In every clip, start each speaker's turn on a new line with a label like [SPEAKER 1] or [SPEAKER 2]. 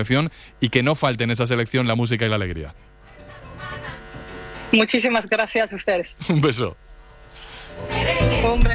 [SPEAKER 1] selección y que no falte en esa selección la música y la alegría.
[SPEAKER 2] Muchísimas gracias a ustedes.
[SPEAKER 1] Un beso.
[SPEAKER 2] Hombre.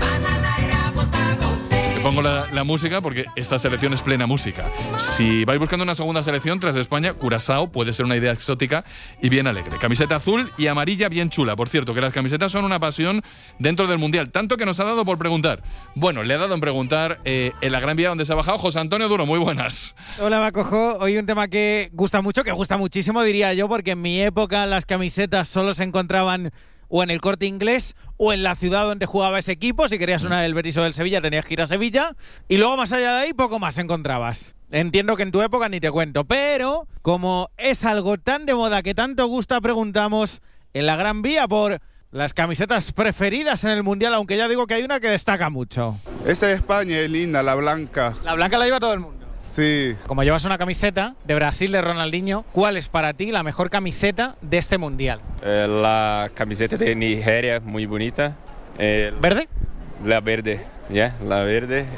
[SPEAKER 1] Te pongo la música porque esta selección es plena música. Si vais buscando una segunda selección tras España, Curazao puede ser una idea exótica y bien alegre. Camiseta azul y amarilla bien chula. Por cierto, que las camisetas son una pasión dentro del Mundial. Tanto que nos ha dado por preguntar. Bueno, le ha dado en preguntar en la Gran Vía donde se ha bajado José Antonio Duro. Muy buenas.
[SPEAKER 3] Hola, Bacojo. Hoy un tema que gusta mucho, que gusta muchísimo, diría yo, porque en mi época las camisetas solo se encontraban o en el Corte Inglés o en la ciudad donde jugaba ese equipo. Si querías una del Betis o del Sevilla tenías que ir a Sevilla y luego más allá de ahí poco más encontrabas. Entiendo que en tu época ni te cuento, pero como es algo tan de moda que tanto gusta, preguntamos en la Gran Vía por las camisetas preferidas en el Mundial, aunque ya digo que hay una que destaca mucho.
[SPEAKER 4] Esa de España es linda, la blanca.
[SPEAKER 3] La blanca la lleva todo el mundo.
[SPEAKER 4] Sí.
[SPEAKER 3] Como llevas una camiseta de Brasil de Ronaldinho, ¿cuál es para ti la mejor camiseta de este Mundial?
[SPEAKER 5] La camiseta de Nigeria, muy bonita.
[SPEAKER 3] ¿Verde?
[SPEAKER 5] La verde, yeah, la verde.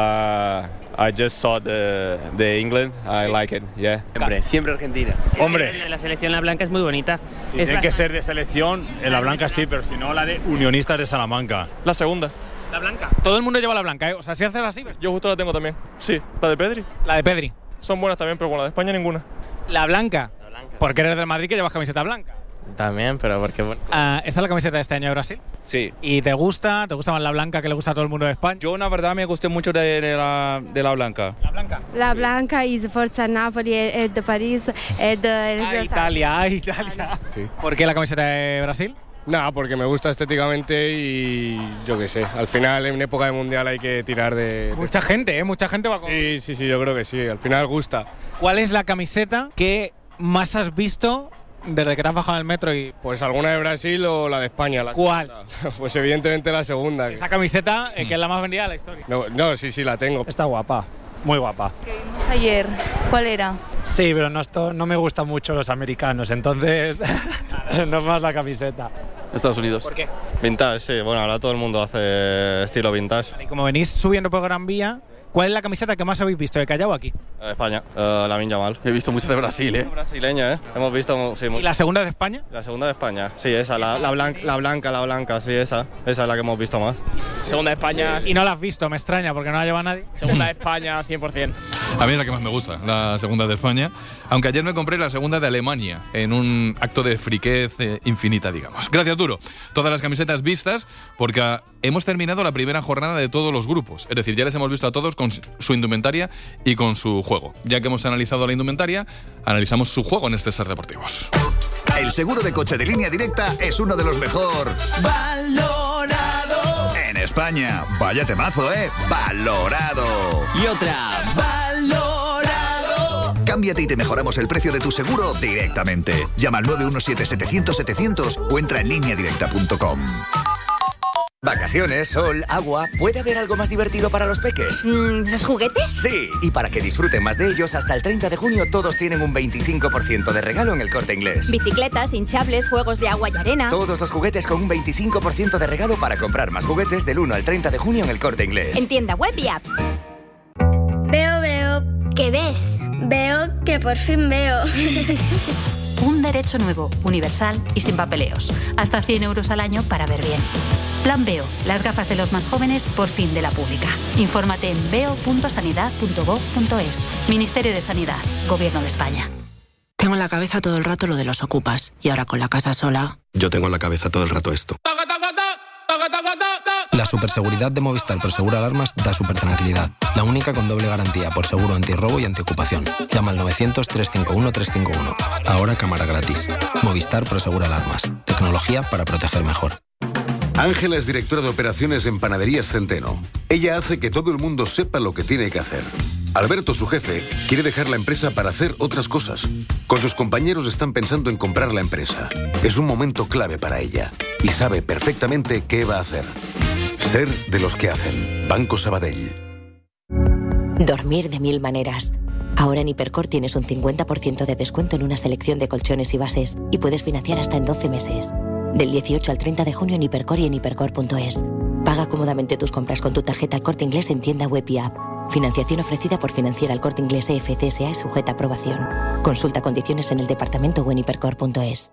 [SPEAKER 5] I just saw the England, I like it, yeah.
[SPEAKER 6] Siempre Argentina.
[SPEAKER 7] Hombre, la selección la blanca es muy bonita.
[SPEAKER 8] Si tiene que ser de selección, en la blanca sí, pero si no, la de Unionistas de Salamanca.
[SPEAKER 5] La segunda.
[SPEAKER 3] ¿La blanca? Todo el mundo lleva la blanca, ¿eh? O sea, si haces así...
[SPEAKER 5] Yo justo la tengo también. Sí, la de Pedri.
[SPEAKER 3] La de Pedri.
[SPEAKER 5] Son buenas también, pero bueno, la de España ninguna.
[SPEAKER 3] ¿La blanca? La blanca. Porque eres del Madrid que llevas camiseta blanca.
[SPEAKER 7] También, pero porque... Bueno.
[SPEAKER 3] ¿Esta es la camiseta de este año de Brasil?
[SPEAKER 6] Sí.
[SPEAKER 3] ¿Y te gusta? ¿Te gusta más la blanca que le gusta a todo el mundo de España?
[SPEAKER 6] Yo, la verdad, me gusté mucho de la blanca.
[SPEAKER 3] ¿La blanca?
[SPEAKER 9] La blanca y Forza Napoli, el de París, el de...
[SPEAKER 3] Italia.
[SPEAKER 1] Sí.
[SPEAKER 3] ¿Por qué la camiseta de Brasil?
[SPEAKER 10] Nada, porque me gusta estéticamente y yo qué sé. Al final, en época de mundial hay que tirar de...
[SPEAKER 3] Mucha gente va con...
[SPEAKER 10] Sí, yo creo que sí. Al final gusta.
[SPEAKER 3] ¿Cuál es la camiseta que más has visto desde que te has bajado del metro?
[SPEAKER 10] Pues alguna de Brasil o la de España.
[SPEAKER 3] ¿Cuál?
[SPEAKER 10] Pues evidentemente la segunda.
[SPEAKER 3] Esa camiseta que es la más vendida de la historia.
[SPEAKER 10] No, sí, la tengo.
[SPEAKER 3] Está guapa, muy guapa.
[SPEAKER 9] Que vimos ayer, ¿cuál era?
[SPEAKER 8] Sí, pero no me gustan mucho los americanos, entonces no es más la camiseta.
[SPEAKER 5] Estados Unidos.
[SPEAKER 3] ¿Por qué?
[SPEAKER 5] Vintage, sí. Bueno, ahora todo el mundo hace estilo vintage.
[SPEAKER 3] Y como venís subiendo por Gran Vía, ¿cuál es la camiseta que más habéis visto de Callao aquí?
[SPEAKER 5] España, Lamine Yamal. He visto muchas de Brasil, ¿eh? Brasileña, Hemos visto... Sí,
[SPEAKER 3] ¿Y la segunda de España?
[SPEAKER 5] La segunda de España, sí, esa, la blanca, sí, esa es la que hemos visto más.
[SPEAKER 7] Segunda de España...
[SPEAKER 3] Y no la has visto, me extraña, porque no la lleva nadie.
[SPEAKER 7] Segunda de España, 100%.
[SPEAKER 1] A mí es la que más me gusta, la segunda de España. Aunque ayer me compré la segunda de Alemania, en un acto de friquez infinita, digamos. Gracias, Duro. Todas las camisetas vistas, porque hemos terminado la primera jornada de todos los grupos. Es decir, ya les hemos visto a todos con su indumentaria y con su juego. Ya que hemos analizado la indumentaria, analizamos su juego en este Ser Deportivos.
[SPEAKER 11] El seguro de coche de Línea Directa es uno de los mejor valorado en España. Vaya temazo, valorado.
[SPEAKER 6] Y otra, valorado.
[SPEAKER 11] Cámbiate y te mejoramos el precio de tu seguro directamente. Llama al 917-700-700 o entra en lineadirecta.com.
[SPEAKER 12] Vacaciones, sol, agua... ¿Puede haber algo más divertido para los peques?
[SPEAKER 13] ¿Los juguetes?
[SPEAKER 12] Sí, y para que disfruten más de ellos, hasta el 30 de junio todos tienen un 25% de regalo en el Corte Inglés.
[SPEAKER 13] Bicicletas, hinchables, juegos de agua y arena...
[SPEAKER 12] Todos los juguetes con un 25% de regalo para comprar más juguetes del 1 al 30 de junio en el Corte Inglés.
[SPEAKER 13] En tienda web y app.
[SPEAKER 9] Veo.
[SPEAKER 13] ¿Qué ves?
[SPEAKER 9] Veo que por fin veo.
[SPEAKER 14] Un derecho nuevo, universal y sin papeleos. Hasta 100 euros al año para ver bien. Plan Veo, las gafas de los más jóvenes por fin de la pública. Infórmate en veo.sanidad.gov.es. Ministerio de Sanidad, Gobierno de España.
[SPEAKER 15] Tengo en la cabeza todo el rato lo de los ocupas. Y ahora con la casa sola...
[SPEAKER 16] Yo tengo en la cabeza todo el rato esto. La superseguridad de Movistar por Seguro Alarmas da supertranquilidad. La única con doble garantía por seguro antirrobo y antiocupación. Llama al 900-351-351. Ahora cámara gratis. Movistar por Seguro Alarmas. Tecnología para proteger mejor.
[SPEAKER 17] Ángela es directora de operaciones en Panaderías Centeno. Ella hace que todo el mundo sepa lo que tiene que hacer. Alberto, su jefe, quiere dejar la empresa para hacer otras cosas. Con sus compañeros están pensando en comprar la empresa. Es un momento clave para ella y sabe perfectamente qué va a hacer. Ser de los que hacen. Banco Sabadell.
[SPEAKER 18] Dormir de mil maneras. Ahora en Hipercor tienes un 50% de descuento en una selección de colchones y bases y puedes financiar hasta en 12 meses. Del 18 al 30 de junio en Hipercor y en hipercor.es. Paga cómodamente tus compras con tu tarjeta El Corte Inglés en tienda web y app. Financiación ofrecida por Financiera El Corte Inglés FCSA y sujeta a aprobación. Consulta condiciones en el departamento o en hipercor.es.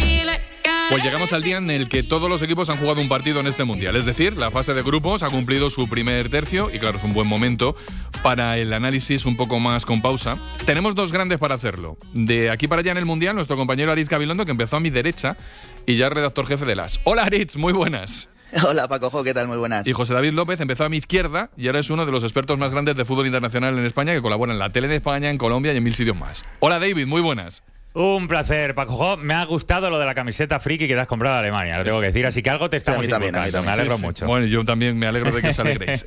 [SPEAKER 1] Pues llegamos al día en el que todos los equipos han jugado un partido en este Mundial. Es decir, la fase de grupos ha cumplido su primer tercio y claro, es un buen momento para el análisis un poco más con pausa. Tenemos dos grandes para hacerlo. De aquí para allá en el Mundial, nuestro compañero Aritz Gabilondo, que empezó a mi derecha y ya es redactor jefe de LAS. Hola Aritz, muy buenas.
[SPEAKER 19] Hola Paco, ¿qué tal? Muy buenas.
[SPEAKER 1] Y José David López empezó a mi izquierda y ahora es uno de los expertos más grandes de fútbol internacional en España, que colabora en la tele de España, en Colombia y en 1000 sitios más. Hola David, muy buenas.
[SPEAKER 20] Un placer, Paco. Me ha gustado lo de la camiseta friki que te has comprado de Alemania, lo tengo que decir. Así que algo te estamos inculcando. Me alegro mucho.
[SPEAKER 1] Bueno, yo también me alegro de que os alegréis.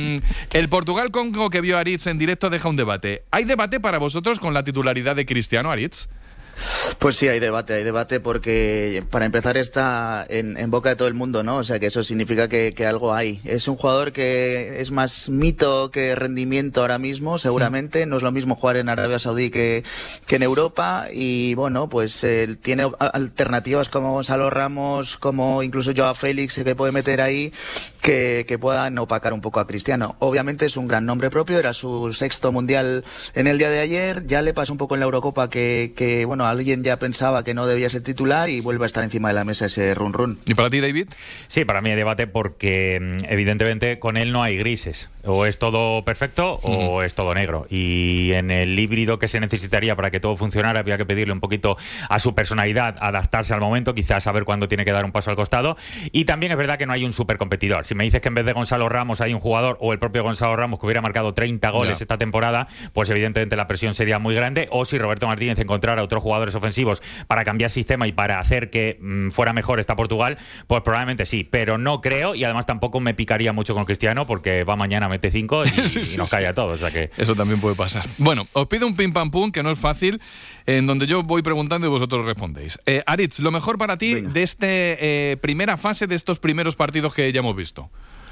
[SPEAKER 1] El Portugal-Congo que vio Aritz en directo deja un debate. ¿Hay debate para vosotros con la titularidad de Cristiano, Aritz?
[SPEAKER 19] Pues sí, hay debate porque para empezar está en boca de todo el mundo, ¿no? O sea que eso significa que algo hay. Es un jugador que es más mito que rendimiento ahora mismo, seguramente. No es lo mismo jugar en Arabia Saudí que en Europa y bueno, pues tiene alternativas como Gonzalo Ramos, como incluso Joao Félix que puede meter ahí que puedan opacar un poco a Cristiano. Obviamente es un gran nombre propio, era su 6º Mundial en el día de ayer, ya le pasó un poco en la Eurocopa que bueno, alguien ya pensaba que no debía ser titular y vuelve a estar encima de la mesa ese run.
[SPEAKER 1] ¿Y para ti, David?
[SPEAKER 20] Sí, para mí hay debate porque evidentemente con él no hay grises. O es todo perfecto o es todo negro. Y en el híbrido que se necesitaría para que todo funcionara había que pedirle un poquito a su personalidad, adaptarse al momento, quizás saber cuándo tiene que dar un paso al costado. Y también es verdad que no hay un supercompetidor. Si me dices que en vez de Gonzalo Ramos hay un jugador o el propio Gonzalo Ramos que hubiera marcado 30 goles esta temporada, pues evidentemente la presión sería muy grande. O si Roberto Martínez encontrara otros jugadores ofensivos para cambiar sistema y para hacer que fuera mejor esta Portugal, pues probablemente sí, pero no creo y además tampoco me picaría mucho con Cristiano porque va mañana, mete 5 y nos calla a todos. O sea que...
[SPEAKER 1] Eso también puede pasar. Bueno, os pido un pim pam pum que no es fácil, en donde yo voy preguntando y vosotros respondéis. Aritz, lo mejor para ti de esta primera fase, de estos primeros partidos que ya hemos visto.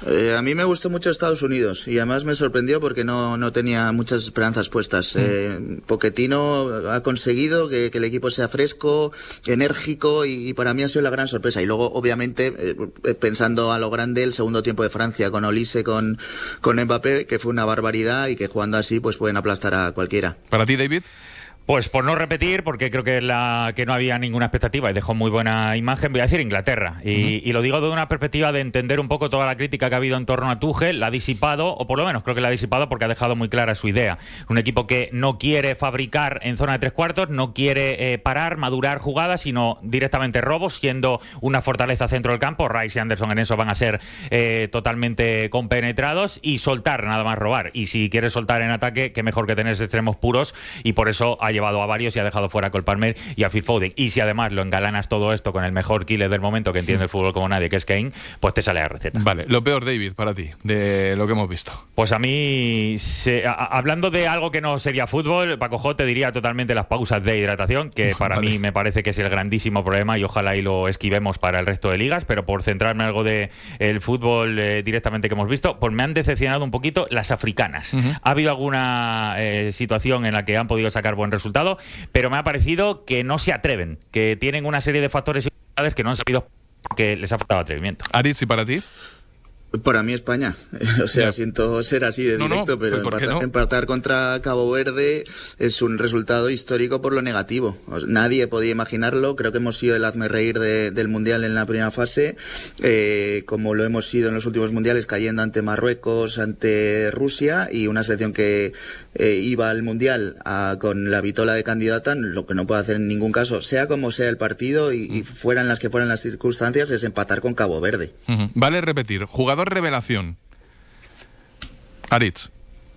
[SPEAKER 19] A mí me gustó mucho Estados Unidos y además me sorprendió porque no tenía muchas esperanzas puestas. Pochettino ha conseguido que el equipo sea fresco, enérgico y para mí ha sido la gran sorpresa. Y luego, obviamente, pensando a lo grande, el segundo tiempo de Francia con Olise, con Mbappé, que fue una barbaridad y que jugando así pues pueden aplastar a cualquiera.
[SPEAKER 1] ¿Para ti, David?
[SPEAKER 20] Pues por no repetir, porque creo que no había ninguna expectativa y dejó muy buena imagen, voy a decir Inglaterra. Y lo digo de una perspectiva de entender un poco toda la crítica que ha habido en torno a Tuchel, la ha disipado, o por lo menos creo que la ha disipado porque ha dejado muy clara su idea. Un equipo que no quiere fabricar en zona de 3/4, no quiere parar, madurar jugadas, sino directamente robos, siendo una fortaleza centro del campo. Rice y Anderson en eso van a ser totalmente compenetrados y soltar, nada más robar. Y si quieres soltar en ataque, qué mejor que tener extremos puros y por eso ha llevado a varios y ha dejado fuera a Cole Palmer y a Phil Foden. Y si además lo engalanas todo esto con el mejor killer del momento que entiende el fútbol como nadie, que es Kane, pues te sale la receta.
[SPEAKER 1] Vale, lo peor, David, para ti, de lo que hemos visto.
[SPEAKER 20] Pues a mí, hablando de algo que no sería fútbol, Paco J, te diría totalmente las pausas de hidratación, que para mí me parece que es el grandísimo problema y ojalá y lo esquivemos para el resto de ligas, pero por centrarme en algo de el fútbol directamente que hemos visto, pues me han decepcionado un poquito las africanas. Ha habido alguna situación en la que han podido sacar buen resultado, pero me ha parecido que no se atreven, que tienen una serie de factores que no han sabido, que les ha faltado atrevimiento.
[SPEAKER 1] Aritz, ¿y para ti?
[SPEAKER 19] Para mí España, o sea, siento ser así de directo, pero empatar contra Cabo Verde es un resultado histórico por lo negativo. Nadie podía imaginarlo, creo que hemos sido el hazmerreír del Mundial en la primera fase, como lo hemos sido en los últimos Mundiales, cayendo ante Marruecos, ante Rusia, y una selección que iba al Mundial con la vitola de candidata, lo que no puede hacer en ningún caso, sea como sea el partido y fueran las que fueran las circunstancias, es empatar con Cabo Verde.
[SPEAKER 1] Vale repetir, jugador revelación. Aritz.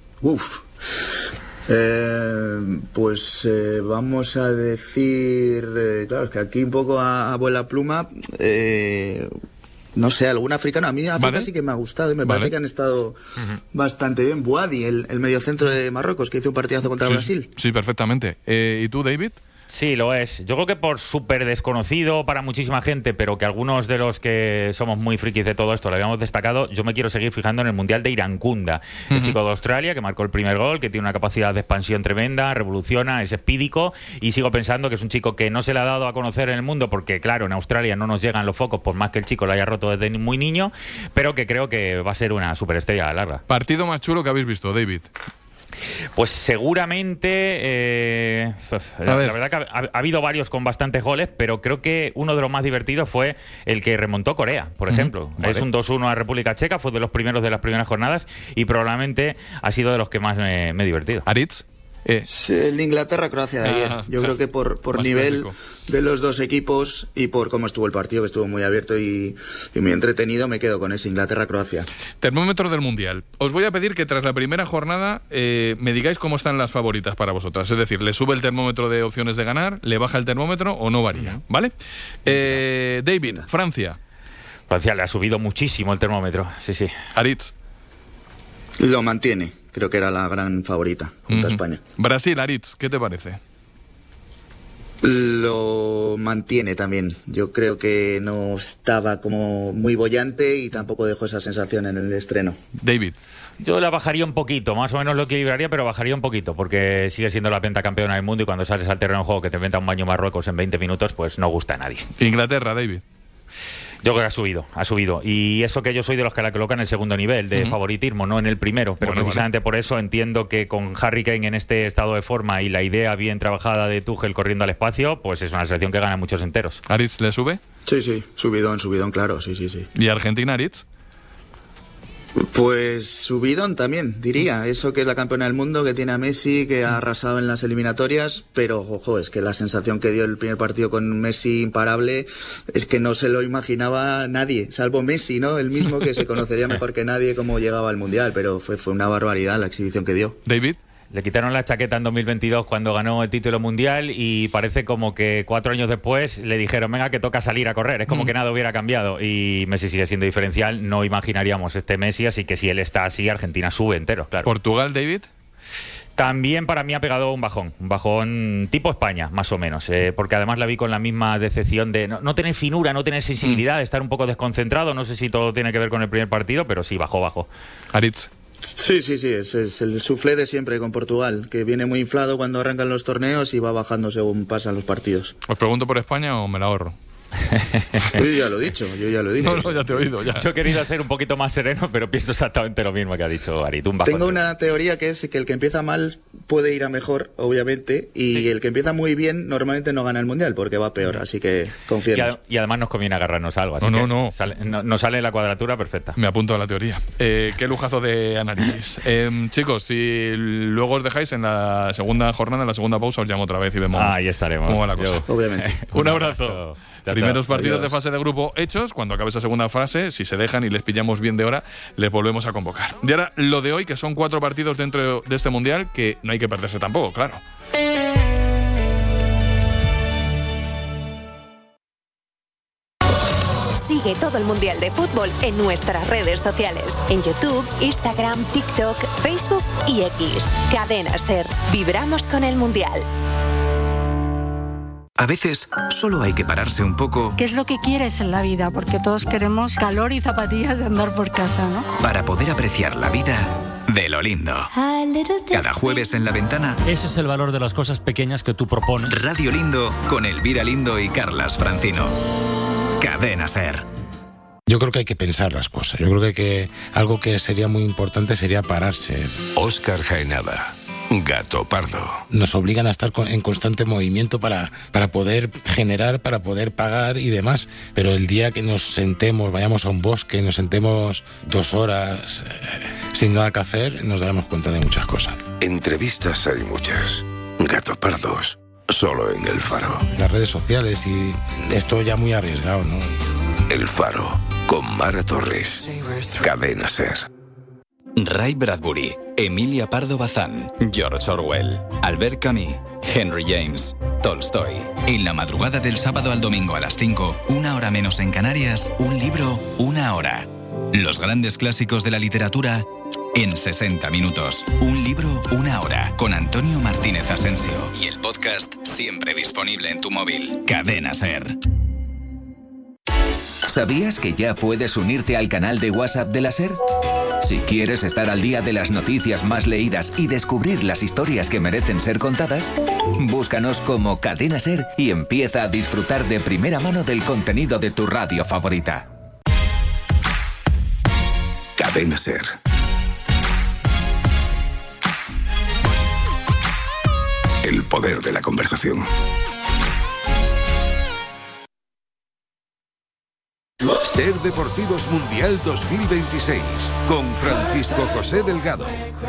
[SPEAKER 19] Pues vamos a decir, claro, es que aquí un poco a vuela pluma, no sé, algún africano. A mí África sí que me ha gustado y me parece que han estado bastante bien. Bouadi, el mediocentro de Marruecos, que hizo un partidazo contra Brasil.
[SPEAKER 1] Sí, perfectamente. ¿Y tú, David?
[SPEAKER 20] Sí, lo es. Yo creo que por súper desconocido para muchísima gente, pero que algunos de los que somos muy frikis de todo esto lo habíamos destacado, yo me quiero seguir fijando en el Mundial de Irankunda. El chico de Australia que marcó el primer gol, que tiene una capacidad de expansión tremenda, revoluciona, es espídico, y sigo pensando que es un chico que no se le ha dado a conocer en el mundo porque, claro, en Australia no nos llegan los focos por más que el chico lo haya roto desde muy niño, pero que creo que va a ser una superestrella larga.
[SPEAKER 1] ¿Partido más chulo que habéis visto, David?
[SPEAKER 20] Pues seguramente, la verdad que ha habido varios con bastantes goles, pero creo que uno de los más divertidos fue el que remontó Corea, por ejemplo. Vale. Es un 2-1 a República Checa, fue de los primeros de las primeras jornadas y probablemente ha sido de los que más me he divertido.
[SPEAKER 1] ¿Aritz?
[SPEAKER 19] El Inglaterra-Croacia de ayer. Yo creo que por nivel clásico de los dos equipos y por cómo estuvo el partido, que estuvo muy abierto y muy entretenido, me quedo con ese Inglaterra-Croacia.
[SPEAKER 1] Termómetro del Mundial. Os voy a pedir que tras la primera jornada me digáis cómo están las favoritas para vosotras. Es decir, ¿le sube el termómetro de opciones de ganar? ¿Le baja el termómetro o no varía? ¿Vale? David, Francia.
[SPEAKER 20] Francia le ha subido muchísimo el termómetro. Sí.
[SPEAKER 1] Aritz.
[SPEAKER 19] Lo mantiene. Creo que era la gran favorita junto a España.
[SPEAKER 1] Brasil, Aritz, ¿qué te parece?
[SPEAKER 19] Lo mantiene también. Yo creo que no estaba como muy boyante y tampoco dejó esa sensación en el estreno.
[SPEAKER 1] David.
[SPEAKER 20] Yo la bajaría un poquito, más o menos lo equilibraría, pero bajaría un poquito, porque sigue siendo la pentacampeona del mundo y cuando sales al terreno de juego que te inventa un baño Marruecos en 20 minutos, pues no gusta a nadie.
[SPEAKER 1] Inglaterra, David.
[SPEAKER 20] Yo creo que ha subido. Y eso que yo soy de los que la colocan en el segundo nivel de favoritismo, no en el primero. Pero precisamente por eso entiendo que con Harry Kane en este estado de forma y la idea bien trabajada de Tuchel corriendo al espacio, pues es una selección que gana muchos enteros.
[SPEAKER 1] ¿Aritz le sube?
[SPEAKER 19] Sí, subidón, claro, sí.
[SPEAKER 1] ¿Y Argentina, Aritz?
[SPEAKER 19] Pues subidón también, diría. Eso que es la campeona del mundo, que tiene a Messi, que ha arrasado en las eliminatorias, pero ojo, es que la sensación que dio el primer partido con Messi imparable es que no se lo imaginaba nadie, salvo Messi, ¿no? El mismo, que se conocería mejor que nadie cómo llegaba al Mundial, pero fue una barbaridad la exhibición que dio.
[SPEAKER 1] David.
[SPEAKER 20] Le quitaron la chaqueta en 2022 cuando ganó el título mundial y parece como que 4 años después le dijeron, venga, que toca salir a correr. Es como que nada hubiera cambiado y Messi sigue siendo diferencial. No imaginaríamos este Messi, así que si él está así, Argentina sube entero, claro.
[SPEAKER 1] ¿Portugal, David?
[SPEAKER 20] También para mí ha pegado un bajón tipo España, más o menos, porque además la vi con la misma decepción de no tener finura, no tener sensibilidad, de estar un poco desconcentrado. No sé si todo tiene que ver con el primer partido, pero sí, bajó.
[SPEAKER 1] Aritz.
[SPEAKER 19] Sí, es el suflé de siempre con Portugal, que viene muy inflado cuando arrancan los torneos y va bajando según pasan los partidos.
[SPEAKER 1] ¿Os pregunto por España o me la ahorro?
[SPEAKER 19] Yo ya lo he dicho.
[SPEAKER 1] No, ya te he oído. Ya.
[SPEAKER 20] Yo he querido ser un poquito más sereno, pero pienso exactamente lo mismo que ha dicho Aritz.
[SPEAKER 19] Tengo una teoría que es que el que empieza mal puede ir a mejor, obviamente, y el que empieza muy bien normalmente no gana el Mundial porque va peor, así que confiemos.
[SPEAKER 20] Y además nos conviene agarrarnos algo, así nos sale la cuadratura perfecta.
[SPEAKER 1] Me apunto a la teoría. Qué lujazo de análisis. Chicos, si luego os dejáis en la segunda jornada, en la segunda pausa, os llamo otra vez y vemos
[SPEAKER 20] ahí estaremos.
[SPEAKER 1] Cómo va la cosa.
[SPEAKER 19] Obviamente.
[SPEAKER 1] Un abrazo. Primeros partidos de fase de grupo hechos. Cuando acabe esa segunda fase, si se dejan y les pillamos bien de hora, les volvemos a convocar. Y ahora lo de hoy, que son 4 partidos dentro de este Mundial, que no hay que perderse tampoco, claro.
[SPEAKER 18] Sigue todo el Mundial de Fútbol en nuestras redes sociales. En YouTube, Instagram, TikTok, Facebook y X. Cadena SER. Vibramos con el Mundial.
[SPEAKER 21] A veces solo hay que pararse un poco.
[SPEAKER 22] ¿Qué es lo que quieres en la vida? Porque todos queremos calor y zapatillas de andar por casa, ¿no?
[SPEAKER 21] Para poder apreciar la vida de lo lindo. Cada jueves en La Ventana.
[SPEAKER 23] Ese es el valor de las cosas pequeñas que tú propones.
[SPEAKER 21] Radio Lindo con Elvira Lindo y Carlas Francino. Cadena SER.
[SPEAKER 24] Yo creo que hay que pensar las cosas. Yo creo que algo que sería muy importante sería pararse.
[SPEAKER 17] Óscar Jaenada. Gato Pardo.
[SPEAKER 24] Nos obligan a estar en constante movimiento para poder generar, para poder pagar y demás. Pero el día que nos sentemos, vayamos a un bosque, nos sentemos 2 horas sin nada que hacer, nos daremos cuenta de muchas cosas.
[SPEAKER 17] Entrevistas hay muchas. Gato Pardos, solo en El Faro.
[SPEAKER 24] Las redes sociales y esto ya muy arriesgado, ¿no?
[SPEAKER 17] El Faro, con Mara Torres. Cadena SER.
[SPEAKER 25] Ray Bradbury, Emilia Pardo Bazán, George Orwell, Albert Camus, Henry James, Tolstoy. En la madrugada del sábado al domingo a las 5, 1 hora menos en Canarias, un libro, 1 hora. Los grandes clásicos de la literatura en 60 minutos. Un libro, una hora, con Antonio Martínez Asensio. Y el podcast siempre disponible en tu móvil. Cadena SER.
[SPEAKER 2] ¿Sabías que ya puedes unirte al canal de WhatsApp de la SER? Si quieres estar al día de las noticias más leídas y descubrir las historias que merecen ser contadas, búscanos como Cadena SER y empieza a disfrutar de primera mano del contenido de tu radio favorita.
[SPEAKER 17] Cadena SER. El poder de la conversación. SER Deportivos Mundial 2026 con Francisco José Delgado.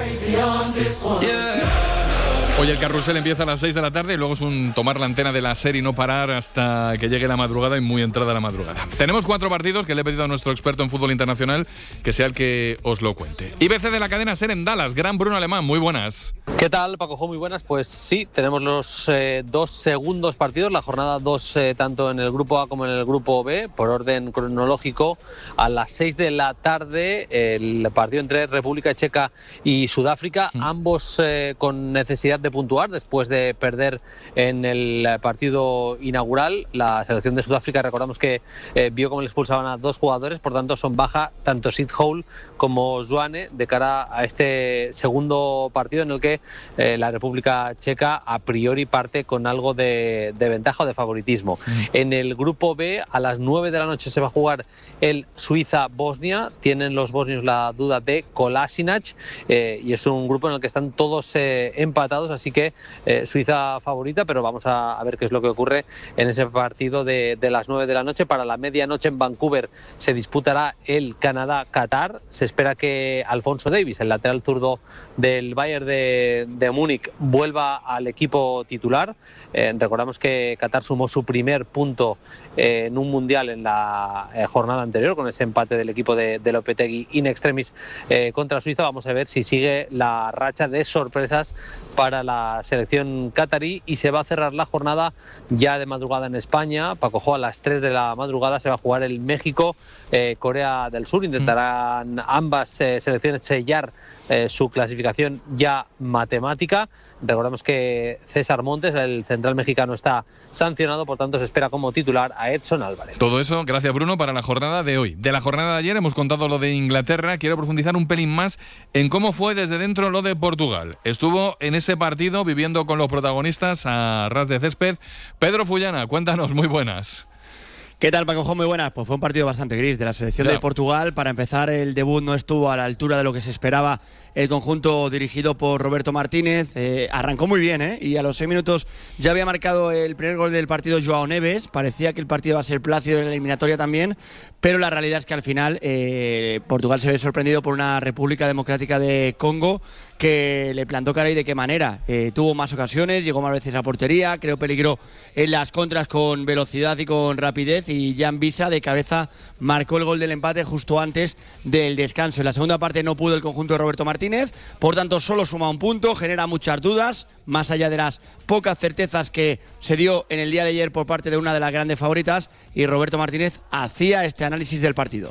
[SPEAKER 1] Hoy el carrusel empieza a las 6 de la tarde y luego es un tomar la antena de la SER y no parar hasta que llegue la madrugada y muy entrada la madrugada. Tenemos 4 partidos que le he pedido a nuestro experto en fútbol internacional que sea el que os lo cuente. IBC de la cadena SER en Dallas, Gran Bruno Alemán, muy buenas.
[SPEAKER 4] ¿Qué tal, Paco? Muy buenas. Pues sí, tenemos los 2 segundos partidos, la jornada 2 tanto en el grupo A como en el grupo B, por orden cronológico. A las 6 de la tarde el partido entre República Checa y Sudáfrica, ambos con necesidad de puntuar después de perder en el partido inaugural. La selección de Sudáfrica, recordamos que vio cómo le expulsaban a 2 jugadores, por tanto son baja tanto Sid Hole como Zwane de cara a este segundo partido en el que la República Checa a priori parte con algo de ventaja o de favoritismo. En el grupo B a las 9 de la noche se va a jugar el Suiza-Bosnia. Tienen los bosnios la duda de Kolasinac y es un grupo en el que están todos empatados, así que Suiza favorita, pero vamos a ver qué es lo que ocurre en ese partido de las 9 de la noche. Para la medianoche en Vancouver se disputará el Canadá-Qatar. Se espera que Alphonso Davies, el lateral zurdo del Bayern de Múnich, vuelva al equipo titular. Recordamos que Qatar sumó su primer punto en un mundial en la jornada anterior con ese empate del equipo de Lopetegui in extremis contra Suiza. Vamos a ver si sigue la racha de sorpresas para la selección catarí y se va a cerrar la jornada ya de madrugada en España. Paco, a las 3 de la madrugada se va a jugar el México-Corea del Sur. Intentarán ambas selecciones sellar su clasificación ya matemática. Recordamos que César Montes, el central mexicano, está sancionado, por tanto se espera como titular a Edson Álvarez.
[SPEAKER 1] Todo eso, gracias Bruno, para la jornada de hoy. De la jornada de ayer hemos contado lo de Inglaterra, quiero profundizar un pelín más en cómo fue desde dentro lo de Portugal. Estuvo en ese partido viviendo con los protagonistas a ras de césped. Pedro Fullana, cuéntanos, muy buenas.
[SPEAKER 5] ¿Qué tal, Paco? Muy buenas. Pues fue un partido bastante gris de la selección de Portugal. Para empezar, el debut no estuvo a la altura de lo que se esperaba el conjunto dirigido por Roberto Martínez. Arrancó muy bien, y a los 6 minutos ya había marcado el primer gol del partido Joao Neves. Parecía que el partido iba a ser plácido en la eliminatoria también, pero la realidad es que al final Portugal se ve sorprendido por una República Democrática de Congo que le plantó cara y de qué manera. Tuvo más ocasiones, llegó más veces a portería, creó peligro en las contras con velocidad y con rapidez, y Jan Visa de cabeza marcó el gol del empate justo antes del descanso. En la segunda parte no pudo el conjunto de Roberto Martínez, por tanto solo suma un punto, genera muchas dudas, más allá de las pocas certezas que se dio en el día de ayer por parte de una de las grandes favoritas, y Roberto Martínez hacía este análisis del partido.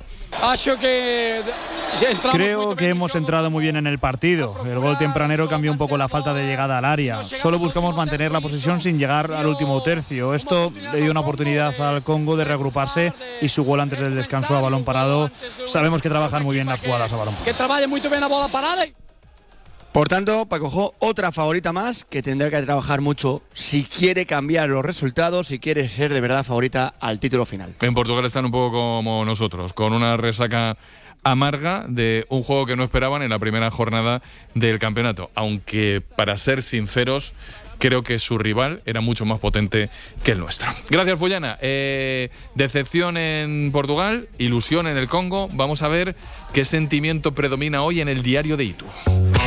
[SPEAKER 8] Creo que hemos entrado muy bien en el partido. El gol tempranero cambió un poco la falta de llegada al área. Solo buscamos mantener la posesión sin llegar al último tercio. Esto le dio una oportunidad al Congo de reagruparse, y su gol antes del descanso a balón parado. Sabemos que trabajan muy bien las jugadas a balón parado.
[SPEAKER 5] Que trabajen muy bien a bola parada. Por tanto, Paco, otra favorita más que tendrá que trabajar mucho si quiere cambiar los resultados, si quiere ser de verdad favorita al título final.
[SPEAKER 1] En Portugal están un poco como nosotros, con una resaca amarga de un juego que no esperaban en la primera jornada del campeonato, aunque para ser sinceros creo que su rival era mucho más potente que el nuestro. Gracias, Fullana. Decepción en Portugal, ilusión en el Congo. Vamos a ver qué sentimiento predomina hoy en el diario de Itu.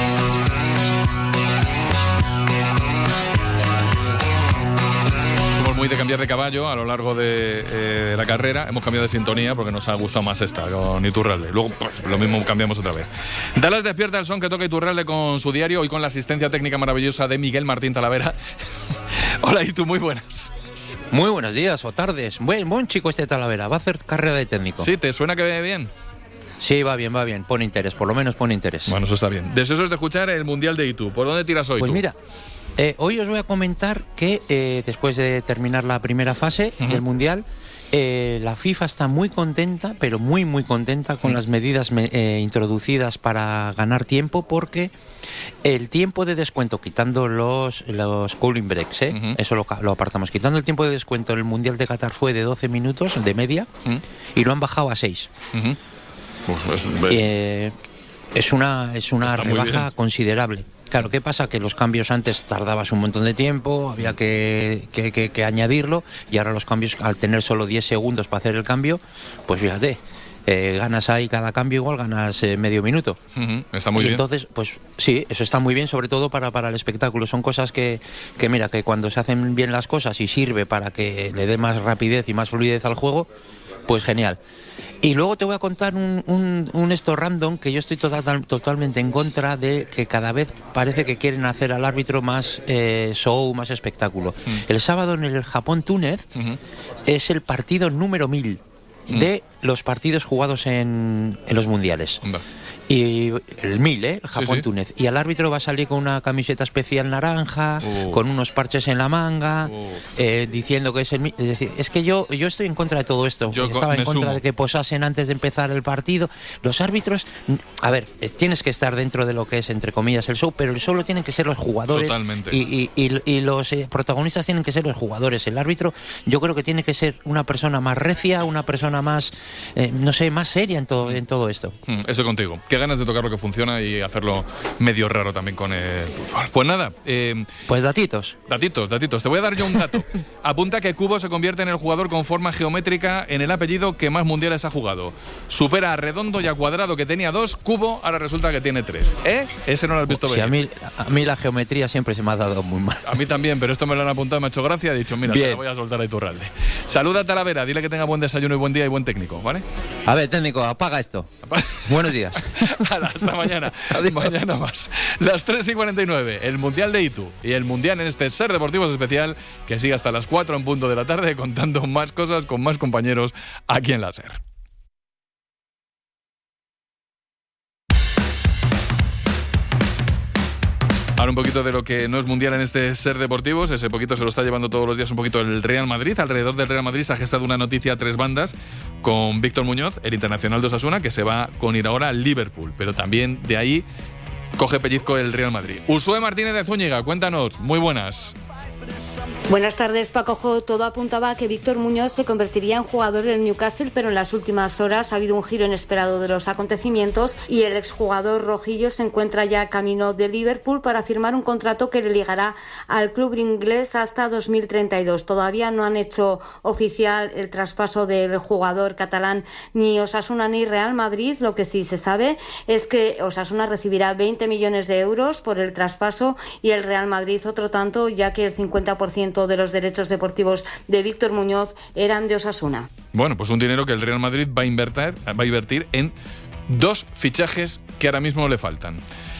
[SPEAKER 1] Muy de cambiar de caballo a lo largo de la carrera. Hemos cambiado de sintonía porque nos ha gustado más esta con Iturralde. Luego pues lo mismo cambiamos otra vez. Dallas despierta el son que toca Iturralde con su diario, hoy con la asistencia técnica maravillosa de Miguel Martín Talavera. Hola Itu, muy buenas.
[SPEAKER 10] Muy buenos días o tardes. Buen chico este Talavera, va a hacer carrera de técnico.
[SPEAKER 1] Sí, ¿te suena que ve bien?
[SPEAKER 3] Sí, va bien, pone interés, por lo menos pone interés.
[SPEAKER 1] Bueno, eso está bien. Deseosos de escuchar el Mundial de Itu. ¿Por dónde tiras hoy
[SPEAKER 3] Pues
[SPEAKER 1] tú?
[SPEAKER 3] mira, hoy os voy a comentar que después de terminar la primera fase del Mundial, la FIFA está muy contenta, pero muy contenta con las medidas introducidas para ganar tiempo, porque el tiempo de descuento, quitando los cooling breaks, eso lo apartamos, quitando el tiempo de descuento en el Mundial de Qatar fue de 12 minutos de media y lo han bajado a 6. Es una rebaja considerable. Claro, ¿qué pasa? Que los cambios antes tardabas un montón de tiempo, había que añadirlo, y ahora los cambios, al tener solo 10 segundos para hacer el cambio, pues fíjate, ganas ahí cada cambio, igual ganas medio minuto.
[SPEAKER 1] Está muy bien.
[SPEAKER 3] Entonces, pues sí, eso está muy bien, sobre todo para el espectáculo. Son cosas que mira, que cuando se hacen bien las cosas y sirve para que le dé más rapidez y más fluidez al juego, pues genial. Y luego te voy a contar un esto random, que yo estoy totalmente en contra de, que cada vez parece que quieren hacer al árbitro más show, más espectáculo. El sábado en el Japón-Túnez es el partido número 1000 de los partidos jugados en los mundiales. Y el 1000, el Japón-Túnez. Y al árbitro va a salir con una camiseta especial naranja, con unos parches en la manga, diciendo que es el 1000. Es decir, es que yo estoy en contra de todo esto. Estaba en contra de que posasen antes de empezar el partido. Los árbitros, a ver, tienes que estar dentro de lo que es, entre comillas, el show, pero solo tienen que ser los jugadores.
[SPEAKER 1] Totalmente.
[SPEAKER 3] Y los protagonistas tienen que ser los jugadores. El árbitro, yo creo que tiene que ser una persona más recia, una persona más, no sé, más seria en todo esto.
[SPEAKER 1] Eso contigo. Qué ganas de tocar lo que funciona y hacerlo medio raro también con el fútbol. Pues nada.
[SPEAKER 3] Pues datitos.
[SPEAKER 1] Te voy a dar yo un dato. Apunta que Cubo se convierte en el jugador con forma geométrica en el apellido que más mundiales ha jugado. Supera a Redondo y a Cuadrado, que tenía 2. Cubo ahora resulta que tiene 3. Ese no lo has visto venir.
[SPEAKER 3] A mí la geometría siempre se me ha dado muy mal.
[SPEAKER 1] A mí también, pero esto me lo han apuntado, me ha hecho gracia. He dicho, mira, te la voy a soltar a Iturralde. Saluda a Talavera, dile que tenga buen desayuno y buen día y buen técnico, ¿vale?
[SPEAKER 3] A ver, técnico, apaga esto. Buenos días.
[SPEAKER 1] Hasta mañana. Mañana más. Las 3:49. El Mundial de Itu y el Mundial en este Ser Deportivos especial, que sigue hasta las 4 en punto de la tarde, contando más cosas con más compañeros aquí en la SER. Ahora un poquito de lo que no es mundial en este Ser Deportivos. Ese poquito se lo está llevando todos los días un poquito el Real Madrid. Alrededor del Real Madrid se ha gestado una noticia a 3 bandas con Víctor Muñoz, el internacional de Osasuna, que se va con ir ahora al Liverpool. Pero también de ahí coge pellizco el Real Madrid. Usué Martínez de Zúñiga, cuéntanos. Muy buenas.
[SPEAKER 6] Buenas tardes, Paco. Todo apuntaba a que Víctor Muñoz se convertiría en jugador del Newcastle, pero en las últimas horas ha habido un giro inesperado de los acontecimientos y el exjugador rojillo se encuentra ya camino de Liverpool para firmar un contrato que le ligará al club inglés hasta 2032. Todavía no han hecho oficial el traspaso del jugador catalán ni Osasuna ni Real Madrid. Lo que sí se sabe es que Osasuna recibirá 20 millones de euros por el traspaso y el Real Madrid otro tanto, ya que el 50% de los derechos deportivos de Víctor Muñoz eran de Osasuna.
[SPEAKER 1] Bueno, pues un dinero que el Real Madrid va a invertir en 2 fichajes que ahora mismo le faltan.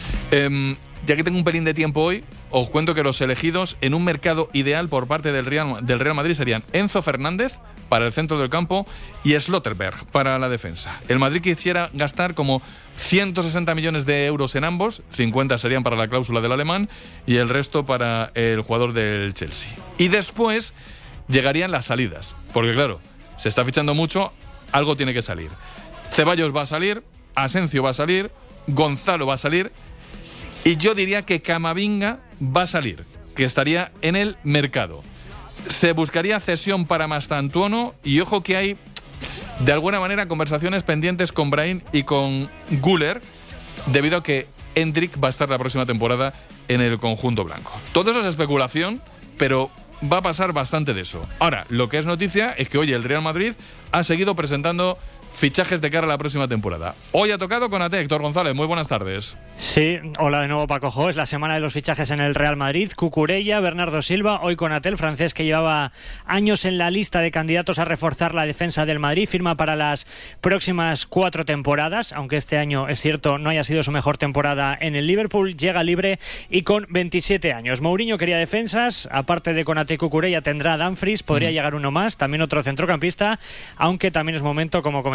[SPEAKER 1] Ya que tengo un pelín de tiempo hoy, os cuento que los elegidos en un mercado ideal por parte del Real Madrid serían Enzo Fernández para el centro del campo y Slotterberg para la defensa. El Madrid quisiera gastar como 160 millones de euros en ambos, 50 serían para la cláusula del alemán y el resto para el jugador del Chelsea. Y después llegarían las salidas, porque claro, se está fichando mucho, algo tiene que salir. Ceballos va a salir, Asensio va a salir, Gonzalo va a salir, y yo diría que Camavinga va a salir, que estaría en el mercado. Se buscaría cesión para Mastantuono y ojo que hay, de alguna manera, conversaciones pendientes con Brahim y con Güler, debido a que Endrick va a estar la próxima temporada en el conjunto blanco. Todo eso es especulación, pero va a pasar bastante de eso. Ahora, lo que es noticia es que hoy el Real Madrid ha seguido presentando fichajes de cara a la próxima temporada. Hoy ha tocado con Héctor González. Muy buenas tardes.
[SPEAKER 7] Sí, hola de nuevo, Paco. Es la semana de los fichajes en el Real Madrid. Cucurella, Bernardo Silva, hoy Konaté, el francés que llevaba años en la lista de candidatos a reforzar la defensa del Madrid, firma para las próximas 4 temporadas, aunque este año, es cierto, no haya sido su mejor temporada en el Liverpool. Llega libre y con 27 años. Mourinho quería defensas, aparte de Konaté y Cucurella tendrá a Dumfries, podría llegar uno más, también otro centrocampista, aunque también es momento, como comentaba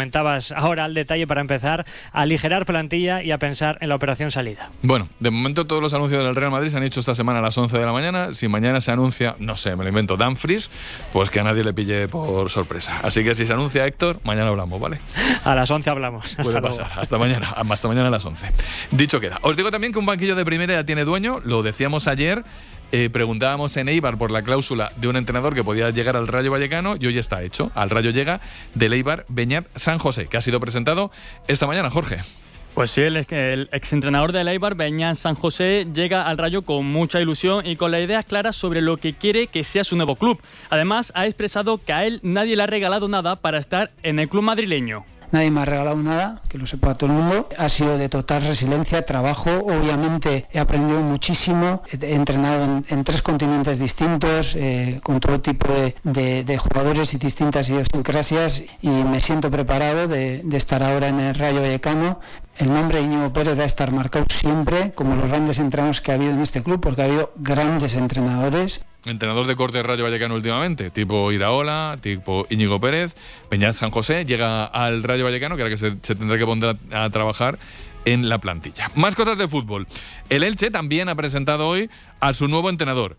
[SPEAKER 7] comentabas ahora al detalle, para empezar a aligerar plantilla y a pensar en la operación salida.
[SPEAKER 1] Bueno, de momento todos los anuncios del Real Madrid se han hecho esta semana a las 11 de la mañana. Si mañana se anuncia, no sé, me lo invento, Dumfries, pues que a nadie le pille por sorpresa. Así que si se anuncia Héctor, mañana hablamos, ¿vale?
[SPEAKER 7] A las 11 hablamos.
[SPEAKER 1] Puede pasar. Hasta mañana a las 11. Dicho queda. Os digo también que un banquillo de primera ya tiene dueño, lo decíamos ayer. Preguntábamos en Eibar por la cláusula de un entrenador que podía llegar al Rayo Vallecano y hoy está hecho. Al Rayo llega del Eibar Beñat San José, que ha sido presentado esta mañana, Jorge.
[SPEAKER 9] Pues sí, el exentrenador del Eibar, Beñat San José, llega al Rayo con mucha ilusión y con la idea clara sobre lo que quiere que sea su nuevo club. Además, ha expresado que a él nadie le ha regalado nada para estar en el club madrileño.
[SPEAKER 10] Nadie me ha regalado nada, que lo sepa todo el mundo. Ha sido de total resiliencia, trabajo. Obviamente he aprendido muchísimo. He entrenado en 3 continentes distintos, con todo tipo de jugadores y distintas idiosincrasias, y me siento preparado de estar ahora en el Rayo Vallecano. El nombre de Íñigo Pérez va a estar marcado siempre como los grandes entrenadores que ha habido en este club, porque ha habido grandes entrenadores.
[SPEAKER 1] Entrenador de corte de Rayo Vallecano últimamente, tipo Iraola, tipo Íñigo Pérez. Beñat San José llega al Rayo Vallecano, que ahora que se tendrá que poner a trabajar en la plantilla. Más cosas de fútbol. El Elche también ha presentado hoy a su nuevo entrenador.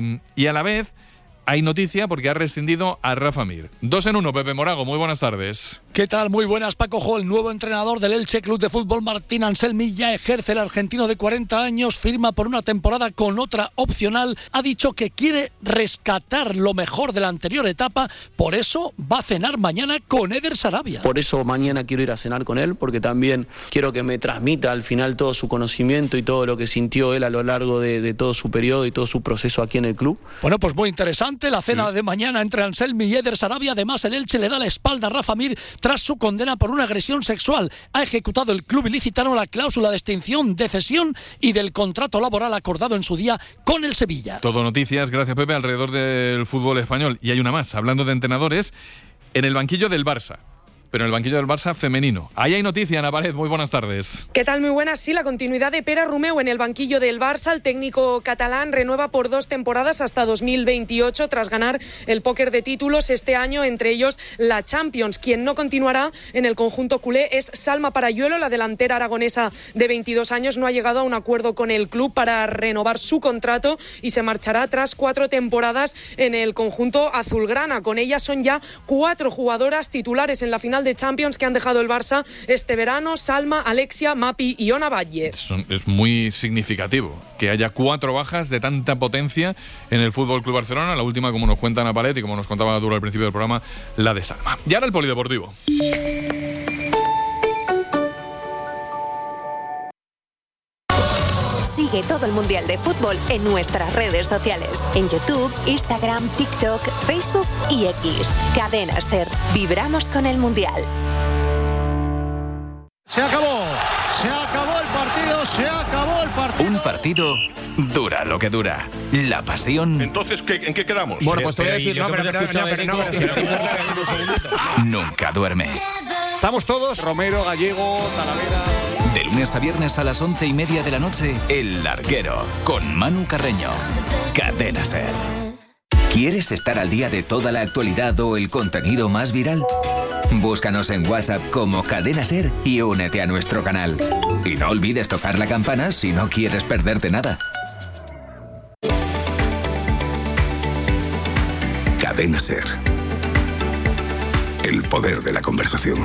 [SPEAKER 1] Y a la vez hay noticia porque ha rescindido a Rafa Mir. 2 en 1, Pepe Morago, muy buenas tardes.
[SPEAKER 11] ¿Qué tal? Muy buenas, Paco. El nuevo entrenador del Elche Club de Fútbol, Martín Anselmi, ya ejerce. El argentino de 40 años firma por una temporada con otra opcional. Ha dicho que quiere rescatar lo mejor de la anterior etapa, por eso va a cenar mañana con Eder Sarabia.
[SPEAKER 12] Por eso mañana quiero ir a cenar con él, porque también quiero que me transmita al final todo su conocimiento y todo lo que sintió él a lo largo de todo su periodo y todo su proceso aquí en el club.
[SPEAKER 11] Bueno, pues muy interesante la cena de mañana entre Anselmi y Eder Sarabia. Además, el Elche le da la espalda a Rafa Mir tras su condena por una agresión sexual. Ha ejecutado el club ilicitano la cláusula de extinción, de cesión y del contrato laboral acordado en su día con el Sevilla.
[SPEAKER 1] Todo noticias, gracias Pepe, alrededor del fútbol español. Y hay una más, hablando de entrenadores, en el banquillo del Barça. Pero en el banquillo del Barça femenino. Ahí hay noticia, Ana Pared, muy buenas tardes.
[SPEAKER 13] ¿Qué tal? Muy buenas. Sí, la continuidad de Pere Romeu en el banquillo del Barça. El técnico catalán renueva por 2 temporadas hasta 2028 tras ganar el póker de títulos este año, entre ellos la Champions. Quien no continuará en el conjunto culé es Salma Parayuelo, la delantera aragonesa de 22 años. No ha llegado a un acuerdo con el club para renovar su contrato y se marchará tras 4 temporadas en el conjunto azulgrana. Con ella son ya 4 jugadoras titulares en la final de Champions que han dejado el Barça este verano: Salma, Alexia, Mapi y Ona Valle.
[SPEAKER 1] Es muy significativo que haya 4 bajas de tanta potencia en el Fútbol Club Barcelona. La última, como nos cuenta Ana Pared y como nos contaba Duro al principio del programa, la de Salma. Y ahora el polideportivo.
[SPEAKER 18] Sigue todo el Mundial de Fútbol en nuestras redes sociales. En YouTube, Instagram, TikTok, Facebook y X. Cadena SER. Vibramos con el Mundial.
[SPEAKER 26] Se acabó el partido, se acabó el partido.
[SPEAKER 21] Un partido dura lo que dura. La pasión.
[SPEAKER 27] Entonces, ¿en qué quedamos?
[SPEAKER 26] Bueno, pues te voy a decir,
[SPEAKER 21] nunca duerme.
[SPEAKER 26] Estamos todos, Romero, Gallego, Talavera.
[SPEAKER 21] De lunes a viernes a las 11:30 de la noche, El Larguero, con Manu Carreño. Cadena SER.
[SPEAKER 2] ¿Quieres estar al día de toda la actualidad o el contenido más viral? Búscanos en WhatsApp como Cadena SER y únete a nuestro canal. Y no olvides tocar la campana si no quieres perderte nada.
[SPEAKER 17] Cadena SER. El poder de la conversación.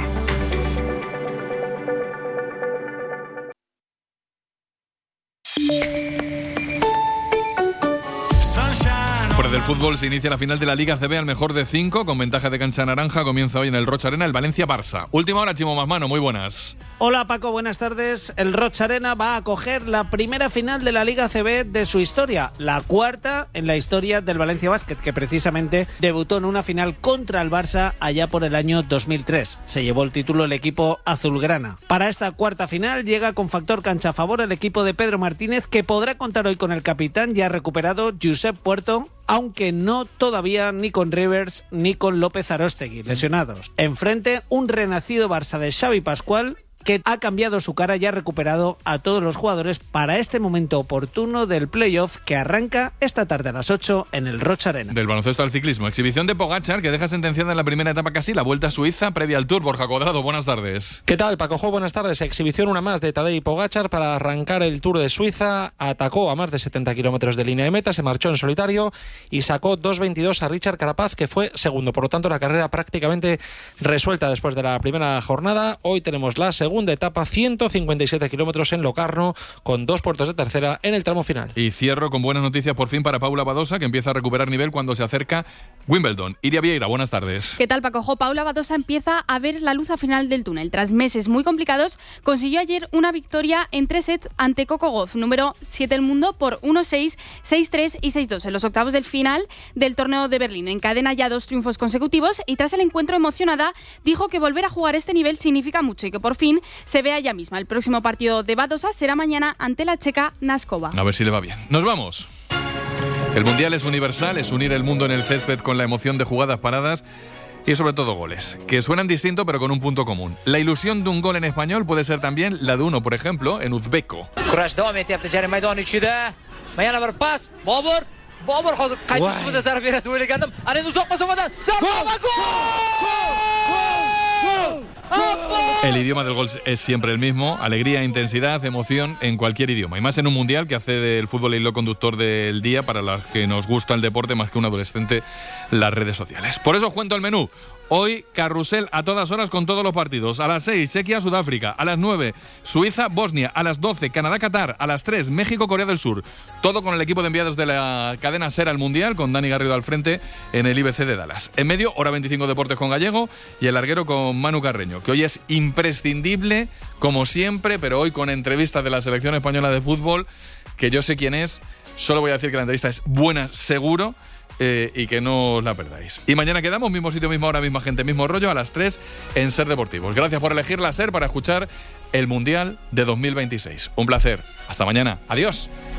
[SPEAKER 1] Fuera del fútbol se inicia la final de la Liga CB al mejor de 5, con ventaja de cancha naranja. Comienza hoy en el Rocha Arena el Valencia-Barça. Última hora, Chimo Masmano, muy buenas.
[SPEAKER 28] Hola Paco, buenas tardes. El Rocha Arena va a acoger la primera final de la Liga CB de su historia, la 4ª en la historia del Valencia Basket, que precisamente debutó en una final contra el Barça allá por el año 2003. Se llevó el título el equipo azulgrana. Para esta 4ª final llega con factor cancha a favor el equipo de Pedro Martínez, que podrá contar hoy con el capitán ya recuperado Josep Puerto, aunque no todavía ni con Rivers ni con López Aróstegui, lesionados. Enfrente, un renacido Barça de Xavi Pascual que ha cambiado su cara y ha recuperado a todos los jugadores para este momento oportuno del playoff que arranca esta tarde a las 8 en el Rocha Arena.
[SPEAKER 1] Del baloncesto al ciclismo, exhibición de Pogačar que deja sentenciada en la primera etapa casi la Vuelta a Suiza previa al Tour. Borja Cuadrado, buenas tardes.
[SPEAKER 14] ¿Qué tal, Paco? Buenas tardes. Exhibición una más de Tadej Pogačar para arrancar el Tour de Suiza. Atacó a más de 70 kilómetros de línea de meta, se marchó en solitario y sacó 2.22 a Richard Carapaz, que fue segundo. Por lo tanto, la carrera prácticamente resuelta después de la primera jornada. Hoy tenemos la segunda etapa, 157 kilómetros en Locarno, con 2 puertos de tercera en el tramo final.
[SPEAKER 1] Y cierro con buenas noticias por fin para Paula Badosa, que empieza a recuperar nivel cuando se acerca Wimbledon. Iria Vieira, buenas tardes.
[SPEAKER 15] ¿Qué tal, Paco? Paula Badosa empieza a ver la luz al final del túnel. Tras meses muy complicados, consiguió ayer una victoria en 3 sets ante Coco Gauff, número 7 del mundo, por 1-6, 6-3 y 6-2 en los octavos del final del torneo de Berlín. Encadena ya 2 triunfos consecutivos y tras el encuentro emocionada dijo que volver a jugar este nivel significa mucho y que por fin se ve a ella misma. El próximo partido de Badosa será mañana ante la checa Naskova.
[SPEAKER 1] A ver si le va bien. Nos vamos. El Mundial es universal, es unir el mundo en el césped con la emoción de jugadas paradas y sobre todo goles, que suenan distinto pero con un punto común. La ilusión de un gol en español puede ser también la de uno, por ejemplo, en uzbeko. El idioma del gol es siempre el mismo, alegría, intensidad, emoción en cualquier idioma, y más en un mundial que hace del fútbol el hilo conductor del día para los que nos gusta el deporte más que un adolescente, las redes sociales. Por eso os cuento el menú. Hoy, carrusel a todas horas con todos los partidos. A las 6, Chequia-Sudáfrica. A las 9, Suiza-Bosnia. A las 12, Canadá-Qatar. A las 3, México-Corea del Sur. Todo con el equipo de enviados de la cadena SER al Mundial, con Dani Garrido al frente en el IBC de Dallas. En medio, hora 25 Deportes con Gallego y el larguero con Manu Carreño, que hoy es imprescindible, como siempre, pero hoy con entrevistas de la selección española de fútbol, que yo sé quién es. Solo voy a decir que la entrevista es buena, seguro. Y que no os la perdáis. Y mañana quedamos, mismo sitio, misma hora, misma gente, mismo rollo, a las 3 en SER Deportivos. Gracias por elegir la SER para escuchar el Mundial de 2026. Un placer. Hasta mañana. Adiós.